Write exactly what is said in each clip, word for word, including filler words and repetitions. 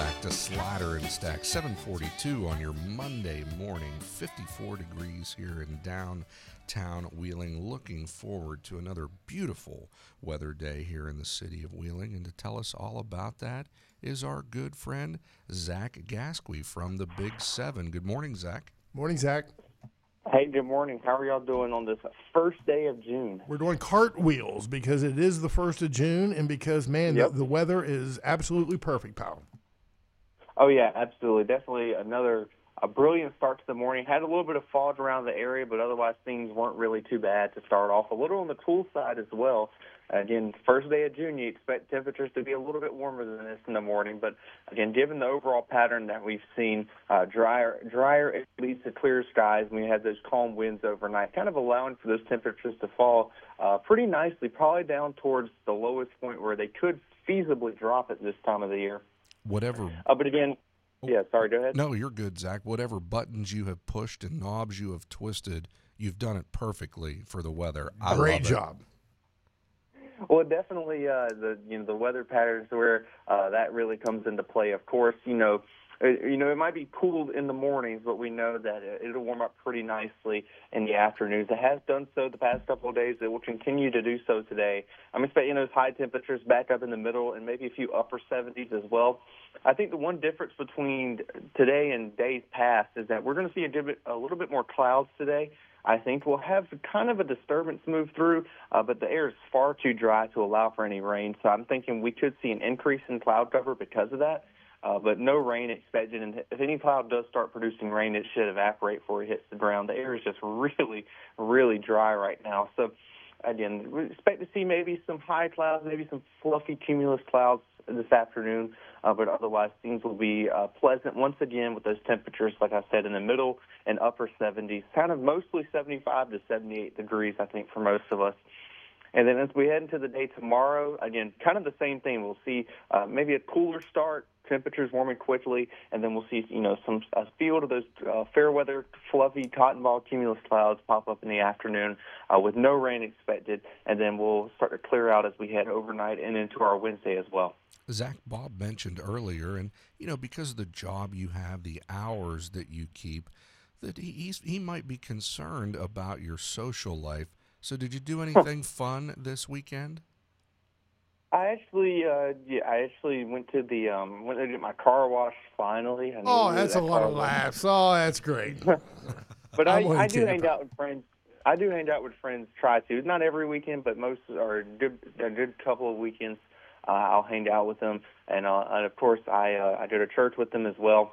back to Slider and Stack, seven forty-two on your Monday morning, fifty-four degrees here in downtown Wheeling. Looking forward to another beautiful weather day here in the city of Wheeling. And to tell us all about that is our good friend, Zach Gasque from the Big Seven. Good morning, Zach. Morning, Zach. Hey, good morning. How are y'all doing on this first day of June? We're doing cartwheels because it is the first of June and because, man, Yep. the, the weather is absolutely perfect, pal. Oh, yeah, absolutely. Definitely another a brilliant start to the morning. Had a little bit of fog around the area, but otherwise things weren't really too bad to start off. A little on the cool side as well. Again, first day of June, you expect temperatures to be a little bit warmer than this in the morning. But, again, given the overall pattern that we've seen, uh, drier, drier it leads to clear skies. We had those calm winds overnight, kind of allowing for those temperatures to fall uh, pretty nicely, probably down towards the lowest point where they could feasibly drop at this time of the year. Whatever. Uh, but, again, yeah, sorry, go ahead. No, you're good, Zach. Whatever buttons you have pushed and knobs you have twisted, you've done it perfectly for the weather. I Great love it. job. Well, definitely uh, the you know the weather patterns where uh, that really comes into play. Of course, you know, it, you know it might be cool in the mornings, but we know that it'll warm up pretty nicely in the afternoons. It has done so the past couple of days. It will continue to do so today. I'm expecting those high temperatures back up in the middle and maybe a few upper seventies as well. I think the one difference between today and days past is that we're going to see a, bit, a little bit more clouds today. I think we'll have kind of a disturbance move through, uh, but the air is far too dry to allow for any rain. So I'm thinking we could see an increase in cloud cover because of that, uh, but no rain expected. And if any cloud does start producing rain, it should evaporate before it hits the ground. The air is just really, really dry right now. So, again, we expect to see maybe some high clouds, maybe some fluffy cumulus clouds this afternoon, uh, but otherwise things will be uh, pleasant once again with those temperatures, like I said, in the middle and upper seventies, kind of mostly seventy-five to seventy-eight degrees, I think, for most of us. And then as we head into the day tomorrow, again, kind of the same thing. We'll see uh, maybe a cooler start, temperatures warming quickly, and then we'll see, you know, some a field of those uh, fair weather, fluffy cotton ball cumulus clouds pop up in the afternoon uh, with no rain expected, and then we'll start to clear out as we head overnight and into our Wednesday as well. Zach, Bob mentioned earlier, and, you know, because of the job you have, the hours that you keep, that he, he's, he might be concerned about your social life. So did you do anything fun this weekend? I actually, uh, yeah, I actually went to the um, went to get my car washed finally. I Oh, knew that's that a lot car of was- laughs. Oh, that's great. But I, I'm only I do kidding hang about- out with friends. I do hang out with friends. Try to not every weekend, but most or a good a good couple of weekends. Uh, I'll hang out with them, and, uh, and of course, I uh, I go to church with them as well.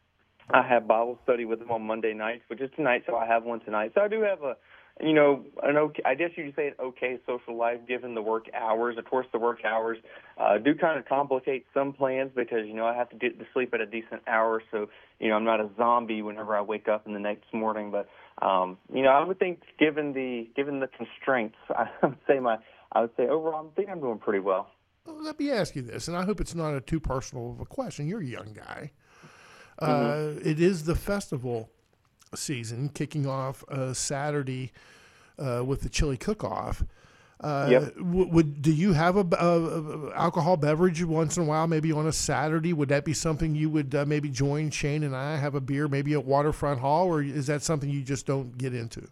I have Bible study with them on Monday nights, which is tonight, so I have one tonight. So I do have a, you know, an okay, I guess you could say an okay social life given the work hours. Of course, the work hours uh, do kind of complicate some plans because, you know, I have to get to sleep at a decent hour, so, you know, I'm not a zombie whenever I wake up in the next morning. But, um, you know, I would think given the given the constraints, I would say my I would say overall, I think I'm doing pretty well. Well, let me ask you this, and I hope it's not a too personal of a question. You're a young guy. Uh, Mm-hmm. it is the festival season, kicking off uh, Saturday uh, with the chili cook-off. Uh, Yep. w- would do you have a, a, a alcohol beverage once in a while, maybe on a Saturday? Would that be something you would uh, maybe join Shane and I, have a beer, maybe at Waterfront Hall, or is that something you just don't get into?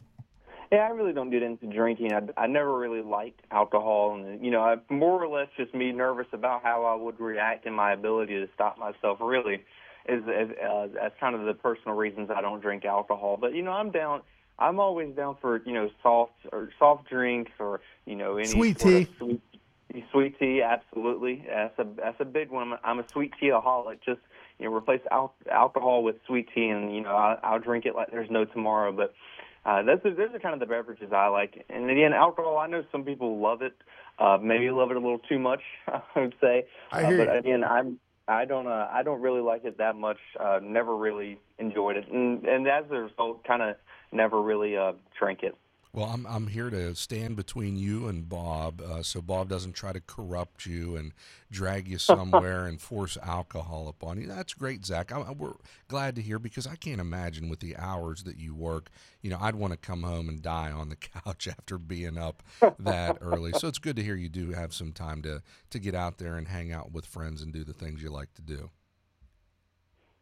Yeah, I really don't get into drinking. I, I never really liked alcohol, and you know, I, more or less just me nervous about how I would react and my ability to stop myself. Really, is is uh, that's kind of the personal reasons I don't drink alcohol. But you know, I'm down. I'm always down for you know soft or soft drinks or you know any Sweet sort tea. of sweet sweet tea. Absolutely, that's a that's a big one. I'm a sweet tea-aholic. Just you know, replace al- alcohol with sweet tea, and you know, I, I'll drink it like there's no tomorrow. But Uh, those are, those are kind of the beverages I like. And again, alcohol, I know some people love it, uh, maybe love it a little too much, I would say. I Uh, hear but you. again, I'm, I don't, uh, I don't really like it that much. Uh, never really enjoyed it, and, and as a result, kind of never really uh, drank it. Well, I'm I'm here to stand between you and Bob, uh, so Bob doesn't try to corrupt you and drag you somewhere and force alcohol upon you. That's great, Zach. I, I, we're glad to hear because I can't imagine with the hours that you work. You know, I'd want to come home and die on the couch after being up that early. So it's good to hear you do have some time to to get out there and hang out with friends and do the things you like to do.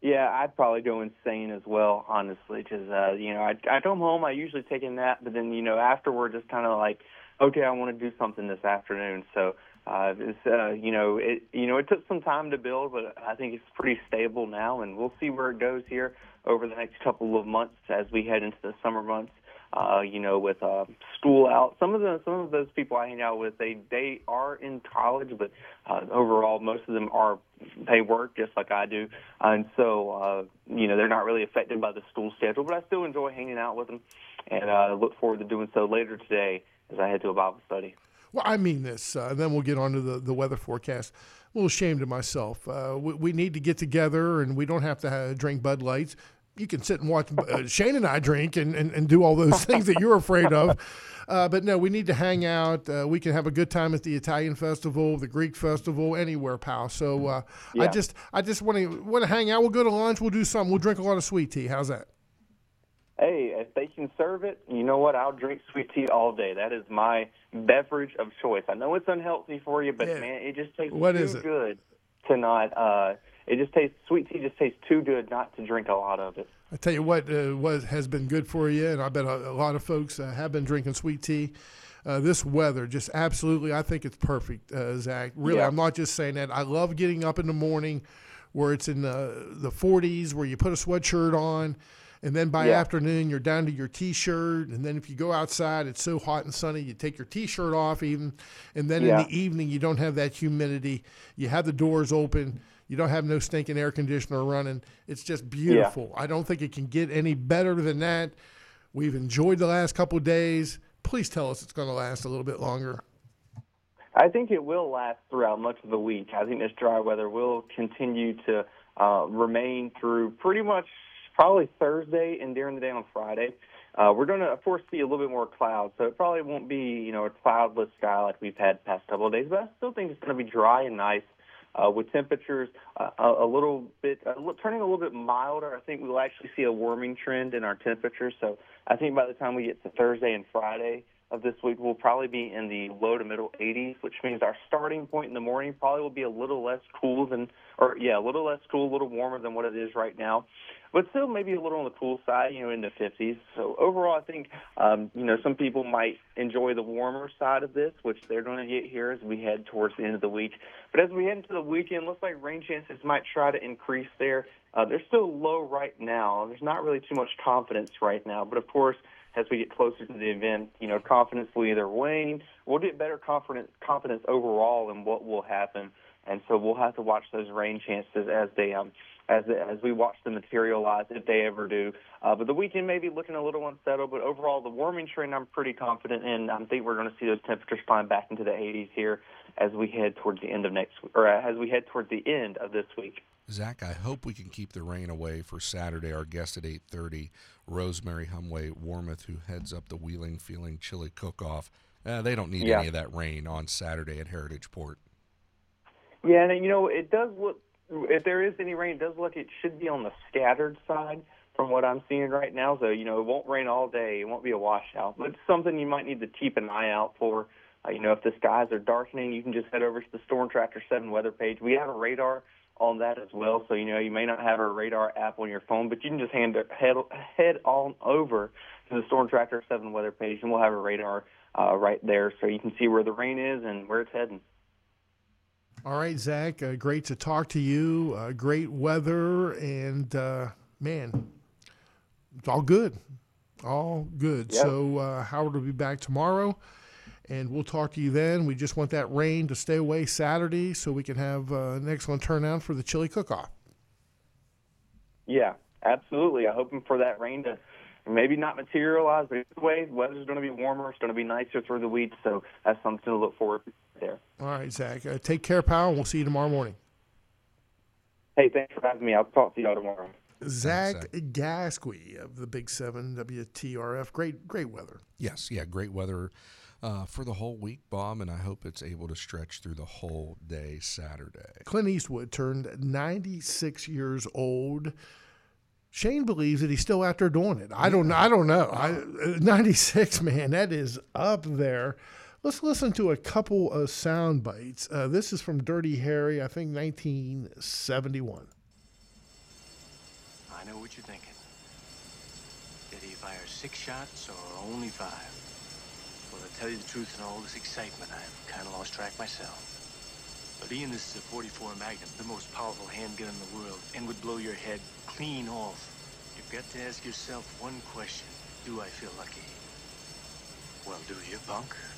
Yeah, I'd probably go insane as well, honestly, because, uh, you know, I, I come home, I usually take a nap, but then, you know, afterwards it's kind of like, okay, I want to do something this afternoon. So, uh, it's, uh, you know, it, you know, it took some time to build, but I think it's pretty stable now, and we'll see where it goes here over the next couple of months as we head into the summer months. Uh, you know, with uh, school out, some of the some of those people I hang out with, they they are in college, but uh, overall, most of them are they work just like I do, and so uh, you know they're not really affected by the school schedule. But I still enjoy hanging out with them, and uh, look forward to doing so later today as I head to a Bible study. Well, I mean this, uh, and then we'll get on to the, the weather forecast. A little ashamed of myself. Uh, we, we need to get together, and we don't have to have, drink Bud Lights. You can sit and watch uh, Shane and I drink and, and, and do all those things that you're afraid of. Uh, but no, we need to hang out. Uh, we can have a good time at the Italian festival, the Greek festival, anywhere, pal. So uh, yeah. I just I just want to want to hang out. We'll go to lunch. We'll do something. We'll drink a lot of sweet tea. How's that? Hey, if they can serve it, you know what? I'll drink sweet tea all day. That is my beverage of choice. I know it's unhealthy for you, but, yeah. man, it just tastes what too is it? good to not uh, – it just tastes – sweet tea just tastes too good not to drink a lot of it. I tell you what, uh, what has been good for you, and I bet a, a lot of folks uh, have been drinking sweet tea. Uh, this weather, just absolutely, I think it's perfect, uh, Zach. Really, yeah. I'm not just saying that. I love getting up in the morning where it's in the, the forties, where you put a sweatshirt on, and then by yeah. afternoon you're down to your T-shirt, and then if you go outside, it's so hot and sunny, you take your T-shirt off even, and then yeah. in the evening you don't have that humidity. You have the doors open. You don't have no stinking air conditioner running. It's just beautiful. Yeah. I don't think it can get any better than that. We've enjoyed the last couple of days. Please tell us it's going to last a little bit longer. I think it will last throughout much of the week. I think this dry weather will continue to uh, remain through pretty much probably Thursday and during the day on Friday. Uh, we're going to, of course, see a little bit more clouds, so it probably won't be, you know, a cloudless sky like we've had the past couple of days, but I still think it's going to be dry and nice. Uh, with temperatures uh, a, a little bit, uh, turning a little bit milder. I think we'll actually see a warming trend in our temperatures. So I think by the time we get to Thursday and Friday of this week, we'll probably be in the low to middle eighties, which means our starting point in the morning probably will be a little less cool than, or yeah, a little less cool, a little warmer than what it is right now. But still maybe a little on the cool side, you know, in the fifties. So overall, I think, um, you know, some people might enjoy the warmer side of this, which they're going to get here as we head towards the end of the week. But as we head into the weekend, looks like rain chances might try to increase there. Uh, they're still low right now. There's not really too much confidence right now. But, of course, as we get closer to the event, you know, confidence will either wane. We'll get better confidence, confidence overall in what will happen. And so we'll have to watch those rain chances as they um, as as we watch them materialize, if they ever do. Uh, but the weekend may be looking a little unsettled, but overall the warming trend I'm pretty confident in. I think we're going to see those temperatures climb back into the eighties here as we head towards the end of next week, or as we head towards the end of this week. Zach, I hope we can keep the rain away for Saturday. Our guest at eight thirty, Rosemary Humway Warmoth, who heads up the Wheeling Feeling Chili Cook-Off. Uh, they don't need yeah. any of that rain on Saturday at Heritage Port. Yeah, and you know, it does look, if there is any rain, it does look it should be on the scattered side from what I'm seeing right now. So, you know, it won't rain all day. It won't be a washout. But it's something you might need to keep an eye out for. Uh, you know, if the skies are darkening, you can just head over to the Storm Tracker seven weather page. We have a radar on that as well. So, you know, you may not have a radar app on your phone, but you can just hand, head, head on over to the Storm Tracker seven weather page, and we'll have a radar uh, right there so you can see where the rain is and where it's heading. All right, Zach, uh, great to talk to you. Uh, great weather, and, uh, man, it's all good. All good. Yep. So uh, Howard will be back tomorrow, and we'll talk to you then. We just want that rain to stay away Saturday so we can have uh, an excellent turnout for the chili cook-off. Yeah, absolutely. I'm hoping for that rain to maybe not materialize, but either way, the weather's going to be warmer. It's going to be nicer through the week, so that's something to look forward to there. All right, Zach. Uh, take care, pal, and we'll see you tomorrow morning. Hey, thanks for having me. I'll talk to y'all tomorrow. Zach, Zach. Gasquey of the Big Seven W T R F. Great, great weather. Yes, yeah, great weather uh, for the whole week, Bob, and I hope it's able to stretch through the whole day Saturday. Clint Eastwood turned ninety-six years old. Shane believes that he's still out there doing it. I don't. I don't know. I, ninety-six, man, that is up there. Let's listen to a couple of sound bites. Uh, this is from Dirty Harry, I think nineteen seventy-one. I know what you're thinking. Did he fire six shots or only five? Well, to tell you the truth, in all this excitement, I've kind of lost track myself. But Ian, this is a forty-four Magnum, the most powerful handgun in the world, and would blow your head clean off. You've got to ask yourself one question. Do I feel lucky? Well, do you, punk?